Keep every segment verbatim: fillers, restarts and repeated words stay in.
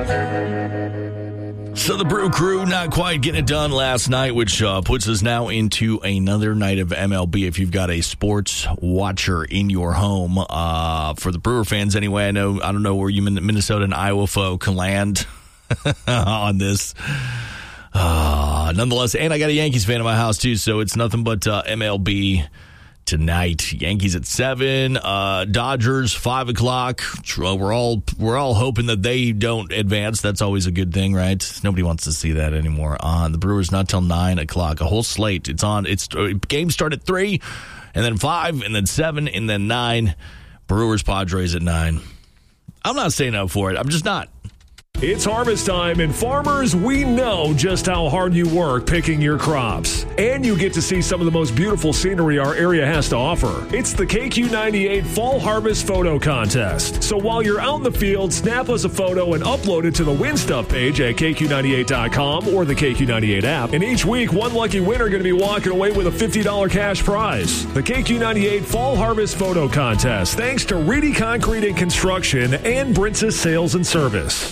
So the Brew Crew not quite getting it done last night, which uh, puts us now into another night of M L B. If you've got a sports watcher in your home, uh, for the Brewer fans anyway, I know I don't know where you Minnesota and Iowa folk can land on this. Uh, nonetheless, and I got a Yankees fan in my house too, so it's nothing but uh, M L B tonight. Yankees at seven, uh, Dodgers five o'clock. We're all we're all hoping that they don't advance. That's always a good thing, right? Nobody wants to see that anymore. On uh, the Brewers not till nine o'clock. A whole slate. It's on. It's uh, games start at three, and then five, and then seven, and then nine. Brewers Padres at nine. I'm not staying up for it. I'm just not. It's harvest time, and farmers, we know just how hard you work picking your crops. And you get to see some of the most beautiful scenery our area has to offer. It's the K Q ninety-eight Fall Harvest Photo Contest. So while you're out in the field, snap us a photo and upload it to the Win Stuff page at K Q ninety-eight dot com or the K Q ninety-eight app. And each week, one lucky winner going to be walking away with a fifty dollars cash prize. The K Q ninety-eight Fall Harvest Photo Contest, thanks to Reedy Concrete and Construction and Brintz's Sales and Service.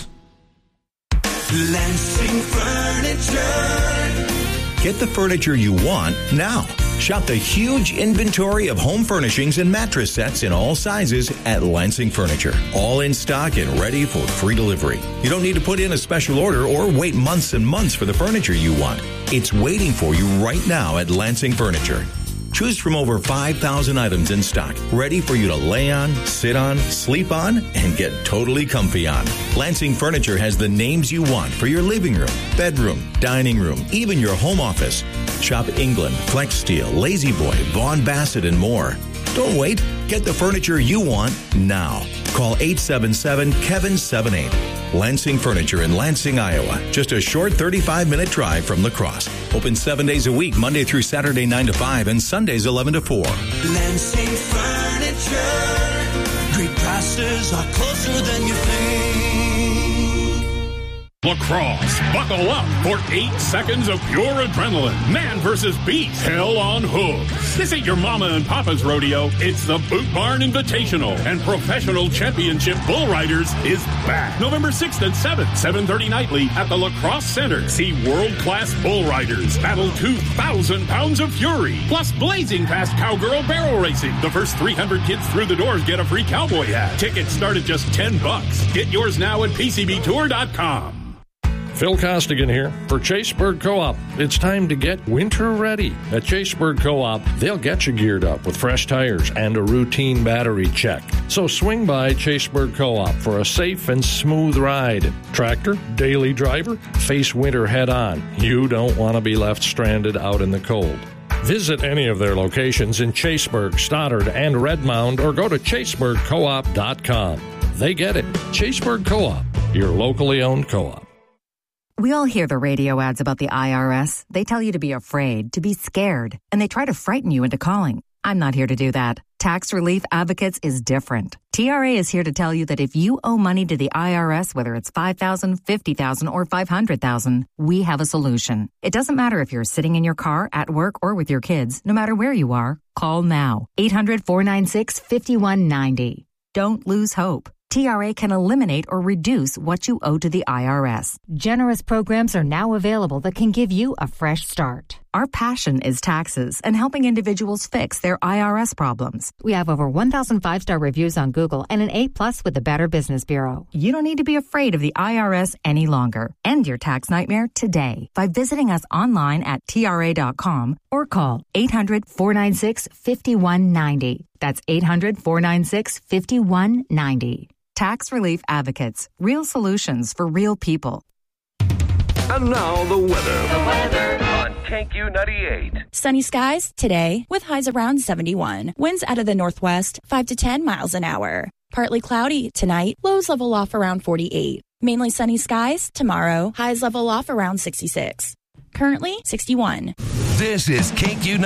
Lansing Furniture. Get the furniture you want now. Shop the huge inventory of home furnishings and mattress sets in all sizes at Lansing Furniture. All in stock and ready for free delivery. You don't need to put in a special order or wait months and months for the furniture you want. It's waiting for you right now at Lansing Furniture. Choose from over five thousand items in stock, ready for you to lay on, sit on, sleep on, and get totally comfy on. Lansing Furniture has the names you want for your living room, bedroom, dining room, even your home office. Shop England, Flex Steel, Lazy Boy, Vaughn Bassett, and more. Don't wait. Get the furniture you want now. Call eight seven seven, Kevin seven eight. Lansing Furniture in Lansing, Iowa. Just a short thirty-five minute drive from La Crosse. Open seven days a week, Monday through Saturday, nine to five, and Sundays, eleven to four. Lansing Furniture. Great prices are closer than you think. La Crosse, buckle up for eight seconds of pure adrenaline. Man versus beast, hell on hooves. This ain't your mama and papa's rodeo. It's the Boot Barn Invitational, and Professional Championship Bull Riders is back. November sixth and seventh, seven thirty nightly at the La Crosse Center. See world-class bull riders battle two thousand pounds of fury, plus blazing fast cowgirl barrel racing. The first three hundred kids through the doors get a free cowboy hat. Tickets start at just ten bucks. Get yours now at P C B tour dot com. Phil Costigan here for Chaseburg Co-op. It's time to get winter ready. At Chaseburg Co-op, they'll get you geared up with fresh tires and a routine battery check. So swing by Chaseburg Co-op for a safe and smooth ride. Tractor, daily driver, face winter head on. You don't want to be left stranded out in the cold. Visit any of their locations in Chaseburg, Stoddard, and Redmond, or go to chaseburg co op dot com. They get it. Chaseburg Co-op, your locally owned co-op. We all hear the radio ads about the I R S. They tell you to be afraid, to be scared, and they try to frighten you into calling. I'm not here to do that. Tax Relief Advocates is different. T R A is here to tell you that if you owe money to the I R S, whether it's five thousand dollars, fifty thousand dollars, or five hundred thousand dollars, we have a solution. It doesn't matter if you're sitting in your car, at work, or with your kids. No matter where you are, call now. eight hundred, four nine six, five one nine zero. Don't lose hope. T R A can eliminate or reduce what you owe to the I R S. Generous programs are now available that can give you a fresh start. Our passion is taxes and helping individuals fix their I R S problems. We have over one thousand five-star reviews on Google and an A plus with the Better Business Bureau. You don't need to be afraid of the I R S any longer. End your tax nightmare today by visiting us online at T R A dot com or call eight hundred, four nine six, five one nine zero. That's eight hundred, four nine six, five one nine zero. Tax Relief Advocates. Real solutions for real people. And now the weather. The weather on K Q ninety-eight. Sunny skies today with highs around seventy-one. Winds out of the northwest, five to ten miles an hour. Partly cloudy tonight. Lows level off around forty-eight. Mainly sunny skies tomorrow. Highs level off around sixty-six. Currently sixty-one. This is K Q ninety-eight.